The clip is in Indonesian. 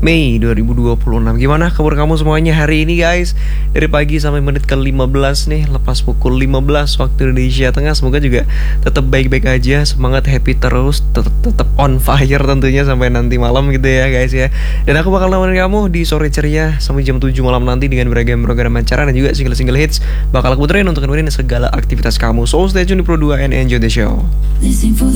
Mei 2026. Gimana kabar kamu semuanya hari ini guys? Dari pagi sampai menit ke-15 nih, lepas pukul 15 waktu Indonesia Tengah. Semoga juga tetap baik-baik aja, semangat, happy terus, tetap on fire tentunya sampai nanti malam gitu ya guys ya. Dan aku bakal nemenin kamu di sore ceria sampai jam 7 malam nanti dengan beragam program acara dan juga single-single hits bakal aku puterin untuk nemenin segala aktivitas kamu. So stay tune di Pro 2 and enjoy the show.